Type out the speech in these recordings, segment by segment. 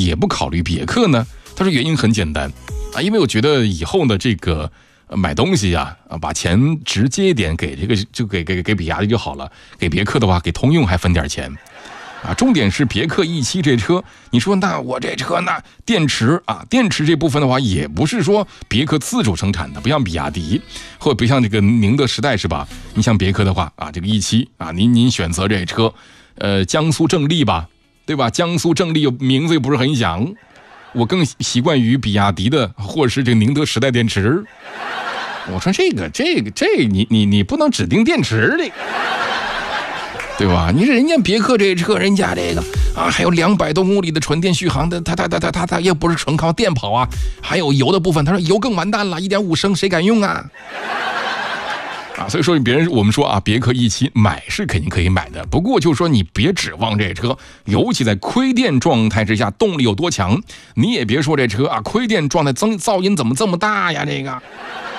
也不考虑别克呢？他说原因很简单啊，因为我觉得以后呢这个买东西啊，把钱直接一点给这个就给比亚迪就好了，给别克的话给通用还分点钱。啊，重点是别克 E7 这车，你说那我这车那电池这部分的话，也不是说别克自主生产的，不像比亚迪，或不像这个宁德时代是吧？你像别克的话啊，这个 E7啊，您选择这车，江苏正力吧，对吧？江苏正力名字又不是很响，我更习惯于比亚迪的或者是这个宁德时代电池。我说这你不能指定电池的。对吧？你人家别克这车，人家这个啊，还有200多公里的纯电续航的，它也不是纯靠电跑啊，还有油的部分，他说油更完蛋了，1.5升谁敢用啊？啊，所以说我们说啊，别克 E7 买是肯定可以买的，不过就是说你别指望这车，尤其在亏电状态之下，动力有多强，你也别说这车啊，亏电状态噪音怎么这么大呀？这个啊，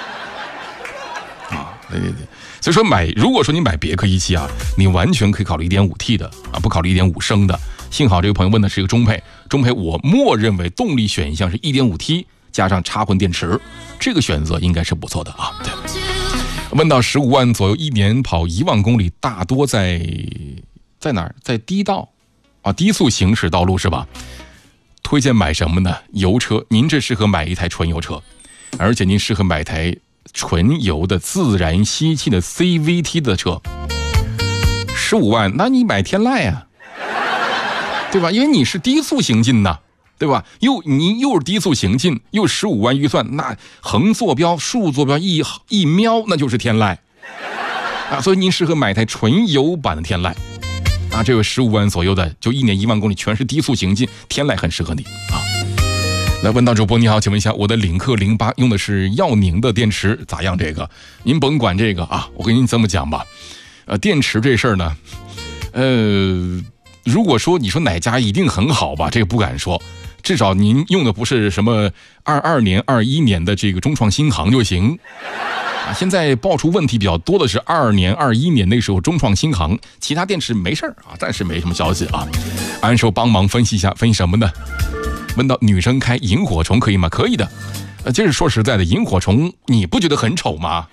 对。所以说如果说你买别克 E7 啊，你完全可以考虑 1.5T 的啊，不考虑 1.5升的。幸好这个朋友问的是一个中配，我默认为动力选项是 1.5T 加上插混电池，这个选择应该是不错的啊。对，问到15万左右，1年跑1万公里，大多在哪儿？在低道啊，低速行驶道路是吧？推荐买什么呢？油车，您这适合买一台纯油车，而且您适合买台纯油的自然吸气的 CVT 的车。15万，那你买天籁啊，对吧？因为你是低速行进呐，对吧？你又是低速行进，又15万预算，那横坐标、竖坐标一瞄，那就是天籁啊。所以您适合买台纯油版的天籁啊。这个15万左右的，就1年1万公里，全是低速行进，天籁很适合你啊。来，问到主播你好，请问一下，我的领克08用的是耀宁的电池，咋样？这个您甭管这个啊，我跟您这么讲吧，电池这事儿呢，如果说你说哪家一定很好吧，这个不敢说，至少您用的不是什么22年、21年的这个中创新航就行。啊，现在爆出问题比较多的是22年、21年那时候中创新航，其他电池没事啊，暂时没什么消息啊。安寿帮忙分析一下，分析什么呢？问到女生开萤火虫可以吗？可以的。就是说实在的，萤火虫你不觉得很丑吗？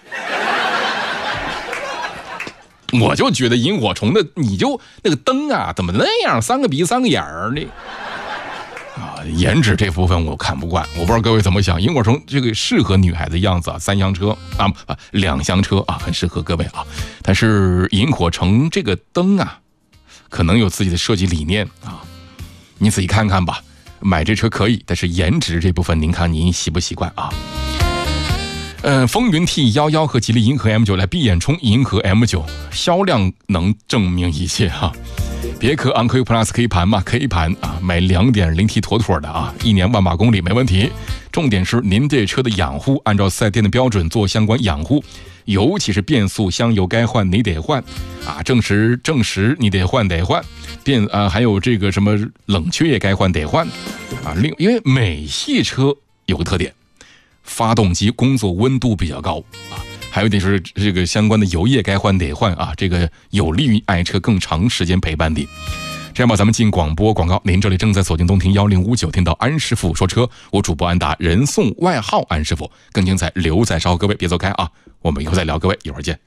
我就觉得萤火虫的，你就那个灯啊，怎么那样，3个鼻3个眼儿呢？啊，颜值这部分我看不惯，我不知道各位怎么想。萤火虫这个适合女孩子样子啊，3厢车啊，2厢车啊，很适合各位啊。但是萤火虫这个灯啊，可能有自己的设计理念啊，你自己看看吧。买这车可以，但是颜值这部分您看您习不习惯啊？风云 T11和吉利银河 M9 来闭眼冲银河 M9， 销量能证明一切啊。别克昂科威 Plus 可以盘吗？可以盘啊，买 2.0T 妥妥的啊，1年万把公里没问题。重点是您这车的养护，按照4S店的标准做相关养护，尤其是变速箱油该换你得换啊，正时你得换，还有这个什么冷却液该换得换啊。因为美系车有个特点，发动机工作温度比较高啊，还有一点就是这个相关的油液该换得换啊，这个有利于爱车更长时间陪伴你。这样吧，咱们进广播广告，您这里正在锁定东听1059，听到安师傅说车，我主播安达，人送外号安师傅，更精彩留在稍后，各位别走开啊，我们以后再聊，各位一会儿见。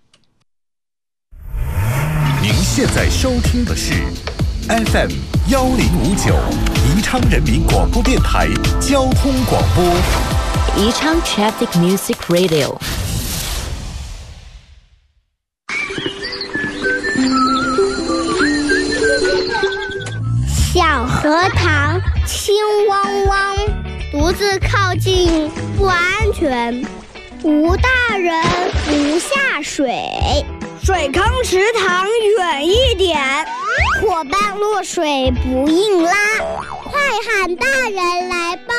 您现在收听的是 FM 1059宜昌人民广播电台交通广播， 宜昌 Traffic Music Radio。 小荷塘青汪汪，独自靠近不安全，无大人不下水， 水坑池塘远一点， 伙伴落水不硬拉，快喊大人来帮